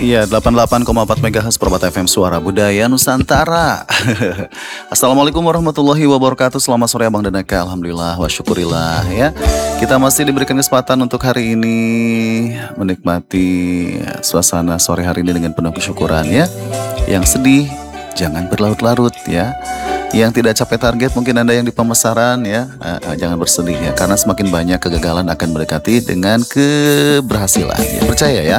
Iya, 88,4 MHz Permata FM Suara Budaya Nusantara. Assalamualaikum warahmatullahi wabarakatuh. Selamat sore Abang dan Eka. Alhamdulillah wa syukurillah ya. Kita masih diberikan kesempatan untuk hari ini menikmati suasana sore hari ini dengan penuh kesyukuran ya. Yang sedih jangan berlarut-larut ya. Yang tidak capai target mungkin Anda yang di pemasaran ya, jangan bersedih ya, karena semakin banyak kegagalan akan mendekati dengan keberhasilan ya. Percaya ya,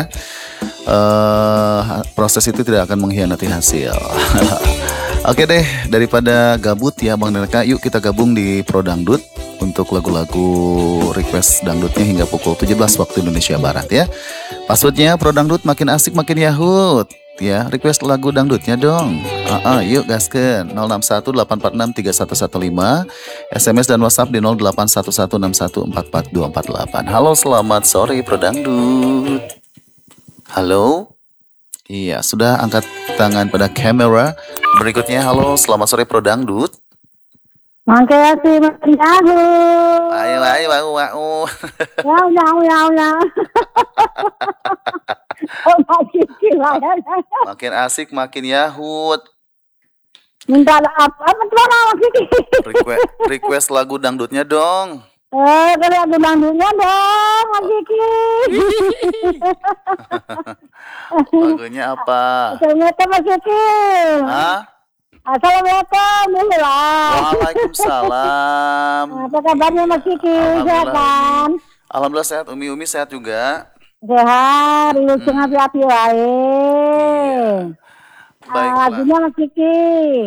proses itu tidak akan mengkhianati hasil. Oke deh, daripada gabut ya Bang Nerka, yuk kita gabung di Pro Dangdut untuk lagu-lagu request dangdutnya hingga pukul 17 waktu Indonesia Barat ya. Passwordnya Pro Dangdut, makin asik makin yahut ya. Request lagu dangdutnya dong. Yuk gaskeun 0618463115, SMS dan WhatsApp di 081161444248. Halo, selamat sore Pro Dangdut. Halo. Iya, sudah angkat tangan pada kamera. Berikutnya, halo, selamat sore Pro Dangdut. Makanya sih makin aku. Ayo. Ya. Oh, makin gila ya. Makin asik, makin yahut. Minta apa tuh maksudnya? Request lagu dangdutnya dong. Kalau aku dangdutnya dong, Mas Kiki. Lagunya apa? Assalamualaikum Mas Kiki. Hah? Assalamualaikum dulu lah. Waalaikumsalam. Apa kabarnya Mas Kiki? Sehat kan? Alhamdulillah sehat. Umi sehat juga. Sehat, lu api wae. Baiklah. Lagunya Mas Kiki.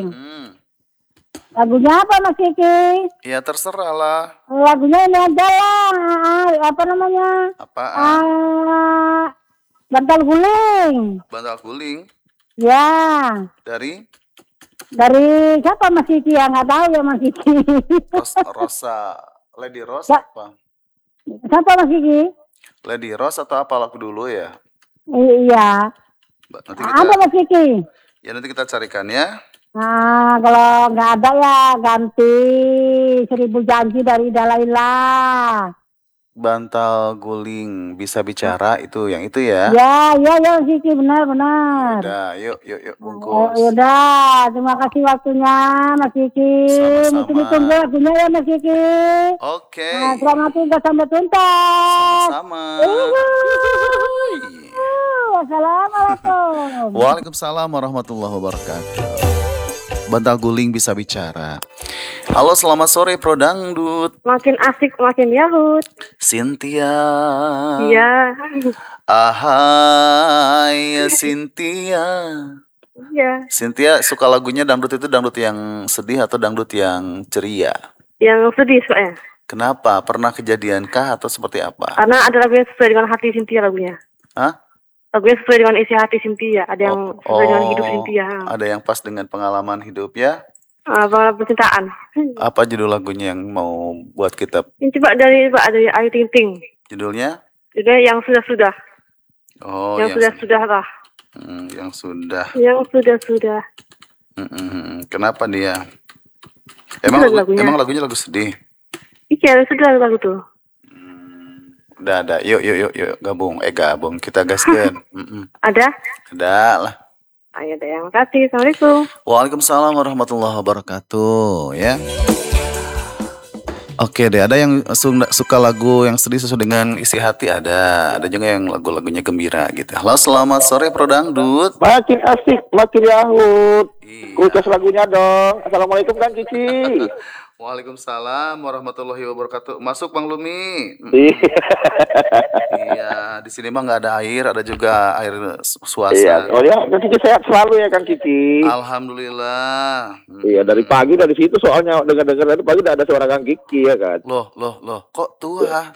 Lagunya apa Mas Kiki? Ya terserah lah. Lagunya ini aja lah. Apa namanya? Apaan? Bantal guling. Bantal guling? Ya. Dari siapa Mas Kiki ya? Nggak tahu ya Mas Kiki. Rosa. Lady Rose ya. apa? Siapa Mas Kiki? Lady Rose atau apa lagu dulu ya? Iya. Nanti ada Mas Kiki. Ya nanti kita carikan ya. Nah, kalau nggak ada ya ganti 1000 janji dari Dalaila. Bantal guling bisa bicara itu yang itu ya? Ya Mas Kiki, benar. Udah, yuk bungkus. Udah, terima kasih waktunya Mas Kiki. Sama-sama. Tunggu lagunya ya Mas Kiki. Oke. Nah, selamat tinggal sampai tuntas. Sama-sama. Wassalamualaikum. Waalaikumsalam warahmatullahi wabarakatuh. Bantal guling bisa bicara. Halo, selamat sore Pro Dangdut. Makin asik makin yahut. Cynthia. Iya. Ahai Cynthia. Iya. Cynthia suka lagunya dangdut itu dangdut yang sedih atau dangdut yang ceria? Yang sedih sukanya. Kenapa? Pernah kejadiankah atau seperti apa? Karena ada lagu yang sesuai dengan hati Cynthia lagunya. Hah? Lagunya sesuai dengan isi hati Cynthia. Ada yang sesuai dengan hidup Cynthia. Ada yang pas dengan pengalaman hidup ya? Pengalaman percintaan. Apa judul lagunya yang mau buat kita? Ini coba dari Ayu Ting Ting. Judulnya? Judulnya Yang Sudah-Sudah. Oh, yang sudah-sudah lah. Yang sudah. Yang sudah-sudah. Kenapa dia? Emang lagunya lagu sedih? Iya, sudah lagu tuh. Udah ada. Yuk gabung. Kita gaskan. Ada lah. Ayo deh, terima kasih. Assalamualaikum. Waalaikumsalam warahmatullahi wabarakatuh ya. Oke deh, ada yang suka lagu yang sedih sesuai dengan isi hati, ada juga yang lagu-lagunya gembira gitu. Halo, selamat sore Pro Dangdut. Makin asik, makin yahut. Iya. Request lagunya dong. Assalamualaikum Kang Cici. Waalaikumsalam warahmatullahi wabarakatuh. Masuk Bang Lumi. Iya, di sini mah nggak ada air, ada juga air swasta. Iya, oh ya, Kang Cici sehat selalu ya Kang Cici. Alhamdulillah. Iya, dari pagi dari situ soalnya dengar dari pagi udah ada suara Kang Kiki ya kan. Loh, kok tua?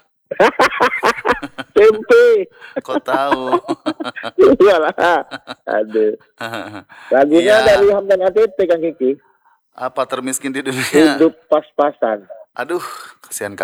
Tempe. Kok tahu? Iyalah. Aduh. Lagunya dari Hamdan ATT Kang Kiki. Apa termiskin di dunia? Hidup pas-pasan. Aduh, kasihan